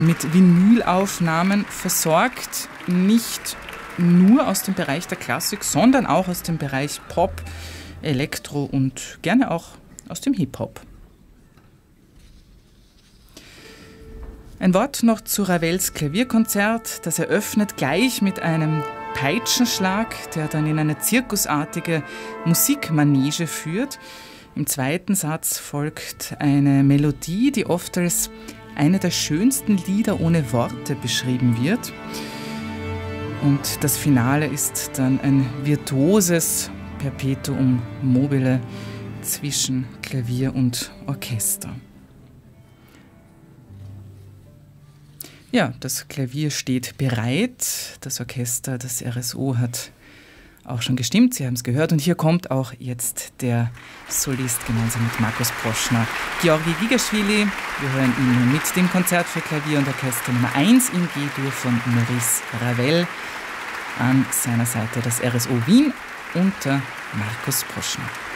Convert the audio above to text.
mit Vinylaufnahmen versorgt, nicht nur aus dem Bereich der Klassik, sondern auch aus dem Bereich Pop, Elektro und gerne auch aus dem Hip-Hop. Ein Wort noch zu Ravels Klavierkonzert. Das eröffnet gleich mit einem Peitschenschlag, der dann in eine zirkusartige Musikmanege führt. Im zweiten Satz folgt eine Melodie, die oft als eine der schönsten Lieder ohne Worte beschrieben wird. Und das Finale ist dann ein virtuoses Perpetuum mobile zwischen Klavier und Orchester. Ja, das Klavier steht bereit. Das Orchester, das RSO, hat auch schon gestimmt. Sie haben es gehört. Und hier kommt auch jetzt der Solist gemeinsam mit Markus Proschner, Georgi Gigaschwili. Wir hören ihn nun mit dem Konzert für Klavier und Orchester Nummer 1 in G-Dur von Maurice Ravel. An seiner Seite das RSO Wien unter Markus Proschner.